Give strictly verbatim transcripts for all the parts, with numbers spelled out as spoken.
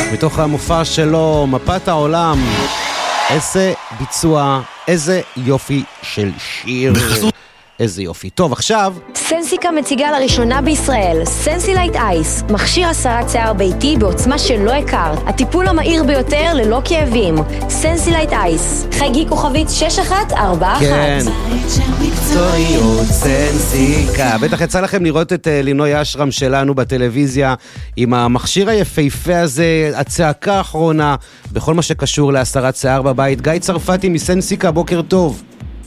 מתוך המופע שלו, מפת העולם. איזה ביצוע, איזה יופי של שיר. איזה יופי. טוב, עכשיו... סנסיקה מציגה לראשונה בישראל, סנסילייט אייס, מכשיר הסרת שיער ביתי בעוצמה שלא הכרת. הטיפול המהיר ביותר ללא כאבים. סנסילייט אייס. חייגי כוכבית שש אחת ארבע אחת. כן. מקצועיות סנסיקה. בטח יצא לכם לראות את לינוי אשרם שלנו בטלוויזיה עם המכשיר היפהפה הזה, הצעקה האחרונה, בכל מה שקשור להסרת שיער בבית. גיא צרפתי מסנסיקה, בוקר טוב.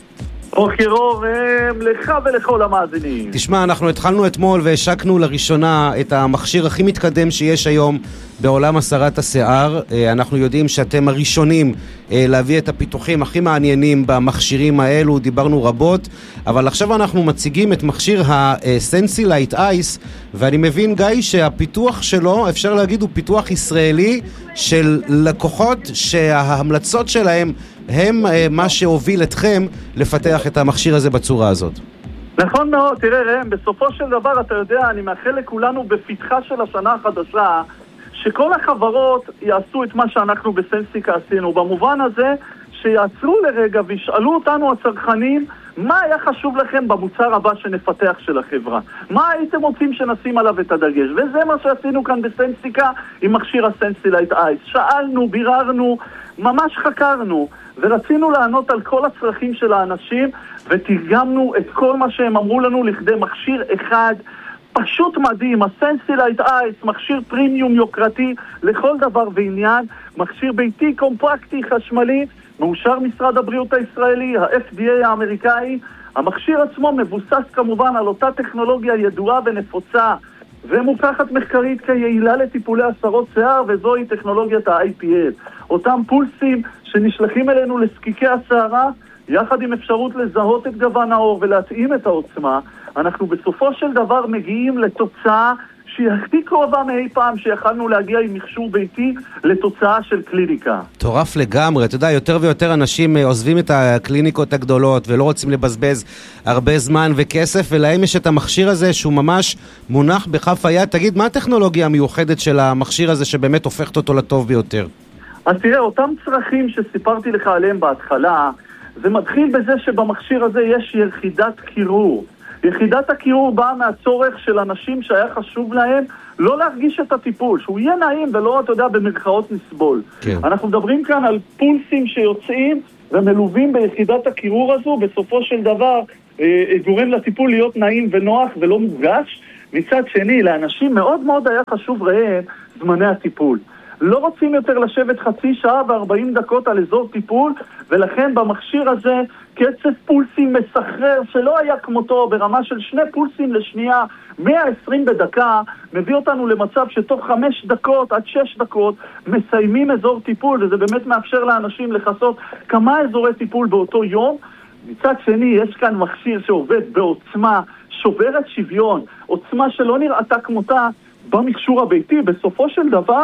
בוקר אור לך ולכל המאזינים. תשמע, אנחנו התחלנו אתמול והשקנו לראשונה את המכשיר הכי מתקדם שיש היום בעולם הסרת השיער. אנחנו יודעים שאתם הראשונים להביא את הפיתוחים הכי מעניינים במכשירים האלו, דיברנו רבות, אבל עכשיו אנחנו מציגים את מכשיר הסנסילייט אייס, ואני מבין, גיא, שהפיתוח שלו, אפשר להגיד, הוא פיתוח ישראלי של לקוחות שההמלצות שלהם הם מה שהוביל אתכם לפתח את המכשיר הזה בצורה הזאת. נכון מאוד, תראה רם, בסופו של דבר אתה יודע, אני מאחל לכולנו בפתחה של השנה החדשה שכל החברות יעשו את מה שאנחנו בסנסיקה עשינו, במובן הזה שיעצרו לרגע וישאלו אותנו הצרכנים מה היה חשוב לכם במוצר הבא שנפתח של החברה, מה הייתם רוצים שנשים עליו את הדגש, וזה מה שעשינו כאן בסנסיקה עם מכשיר הסנסילייט אייס. שאלנו, ביררנו, ממש חקרנו ורצינו לענות על כל הצרכים של האנשים, ותרגמנו את כל מה שהם אמרו לנו לכדי מכשיר אחד פשוט מדהים. הסנסילייט אייס, מכשיר פרימיום יוקרתי לכל דבר ועניין, מכשיר ביתי קומפקטי חשמלי, מאושר משרד הבריאות הישראלי, ה-אף די איי האמריקאי. המכשיר עצמו מבוסס כמובן על אותה טכנולוגיה ידועה ונפוצה ומוכחת מחקרית כיעילה לטיפולי הסרות שיער, וזוהי טכנולוגיית ה-איי פי אל. אותם פולסים שנשלחים אלינו לסקיקי השערה, יחד עם אפשרות לזהות את גוון האור ולהתאים את העוצמה, אנחנו בסופו של דבר מגיעים לתוצאה שהיא הכי קרובה מאי פעם שיכלנו להגיע עם מכשור ביתי לתוצאה של קליניקה. טורף לגמרי, אתה יודע, יותר ויותר אנשים עוזבים את הקליניקות הגדולות ולא רוצים לבזבז הרבה זמן וכסף, ולהם יש את המכשיר הזה שהוא ממש מונח בכף היד. תגיד, מה הטכנולוגיה המיוחדת של המכשיר הזה שבאמת הופכת אותו לטוב ביותר? אז תראה, אותם צרכים שסיפרתי לך עליהם בהתחלה, זה מתחיל בזה שבמכשיר הזה יש יחידת קירור. יחידת הקירור באה מהצורך של אנשים שהיה חשוב להם לא להרגיש את הטיפול, שהוא יהיה נעים ולא, אתה יודע, במרכאות נסבול. כן. אנחנו מדברים כאן על פולסים שיוצאים ומלווים ביחידת הקירור הזו, בסופו של דבר אה, גורם לטיפול להיות נעים ונוח ולא מורגש. מצד שני, לאנשים מאוד מאוד היה חשוב ראה זמני הטיפול. לא רוצים יותר לשבת חצי שעה ו-ארבעים דקות על אזור טיפול, ולכן במכשיר הזה קצב פולסים מסחרר שלא היה כמותו, ברמה של שני פולסים לשנייה, מאה ועשרים בדקה, מביא אותנו למצב שתוך חמש דקות עד שש דקות מסיימים אזור טיפול, וזה באמת מאפשר לאנשים לחסות כמה אזורי טיפול באותו יום. מצד שני, יש כאן מכשיר שעובד בעוצמה, שוברת שוויון, עוצמה שלא נראתה כמותה במכשור הביתי. בסופו של דבר,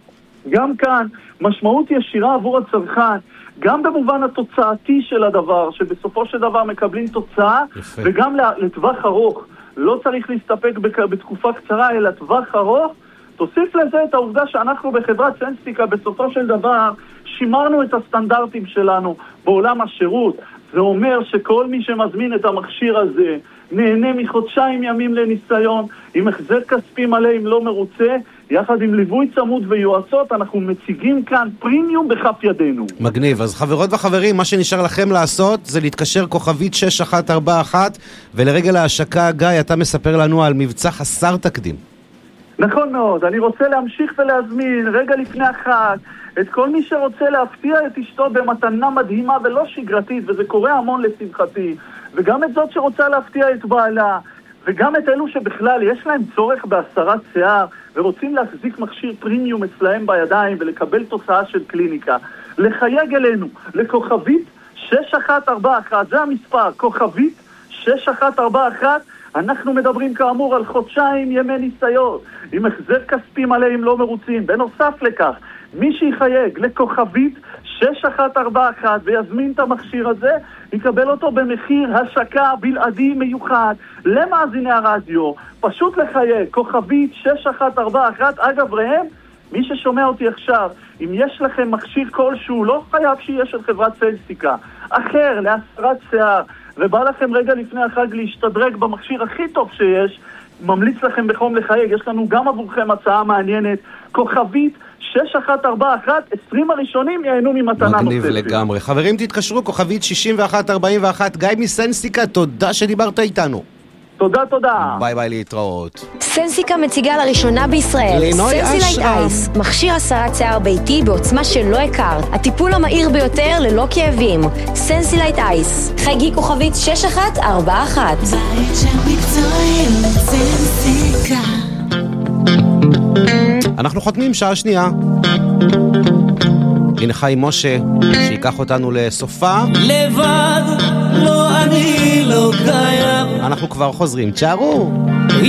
גם כאן משמעות ישירה עבור הצרכן, גם במובן התוצאתי של הדבר, שבסופו של דבר מקבלים תוצאה, יפה. וגם לטווח ארוך. לא צריך להסתפק בתקופה קצרה, אלא טווח ארוך. תוסיף לזה את העובדה שאנחנו בחברת סנסיקה בסופו של דבר שימרנו את הסטנדרטים שלנו בעולם השירות. זה אומר שכל מי שמזמין את המכשיר הזה נהנה מחודשיים ימים לניסיון, עם החזר כספי מלא אם לא מרוצה, יחד עם ליווי צמוד ויועצות. אנחנו מציגים כאן פרימיום בכף ידינו. מגניב. אז חברות וחברים, מה שנשאר לכם לעשות זה להתקשר כוכבית שש אחת ארבע אחת, ולרגע להשקה, גיא, אתה מספר לנו על מבצע חסר תקדים. נכון מאוד. אני רוצה להמשיך ולהזמין רגע לפני החג את כל מי שרוצה להפתיע את אשתו במתנה מדהימה ולא שגרתית, וזה קורה המון לשמחתי, וגם את זאת שרוצה להפתיע את בעלה, וגם את אלו שבכלל יש להם צורך בהסרת שיער ורוצים להחזיק מכשיר פרימיום אצלהם בידיים ולקבל תוצאה של קליניקה. לחייג אלינו לכוכבית שש אחת ארבע אחת, זה המספר, כוכבית שש אחת ארבע אחת. אנחנו מדברים כאמור על חודשיים ימי ניסיון, עם החזר כספי מלא אם לא מרוצים. בנוסף לכך, מי שיחייג לכוכבית שש אחת ארבע אחת ויזמין את המכשיר הזה, יקבל אותו במחיר השקה בלעדי מיוחד למאזיני הרדיו. פשוט לחייג, כוכבית שש אחת ארבע אחת. אגב רהם, מי ששומע אותי עכשיו, אם יש לכם מכשיר כלשהו, לא חייב שיהיה של חברת סנסיקה, אחר, להסרת שיער, ובא לכם רגע לפני החג להשתדרג במכשיר הכי טוב שיש, ממליץ לכם בחום לחייג. יש לנו גם עבורכם הצעה מעניינת, כוכבית שש אחת ארבע אחת, עשרים הראשונים יהנו ממתנה נוספת. מגניב לגמרי. חברים, תתקשרו, כוכבית שישים ואחת ארבעים ואחת. גיא מסנסיקה, תודה שדיברת איתנו. תודה, תודה. ביי ביי, להתראות. סנסיקה מציגה לראשונה בישראל סנסילייט אייס, מכשיר הסרת שיער ביתי בעוצמה שלא הכרת, הטיפול המהיר ביותר ללא כאבים. סנסילייט אייס, חייגי כוכבית שש אחת ארבע אחת. בית של מקצועי סנסיקה. אנחנו חותמים שעה שנייה. הנה חיים משה שיקח אותנו לסופה. לבד, לא אני לא קיים. אנחנו כבר חוזרים, תשארו.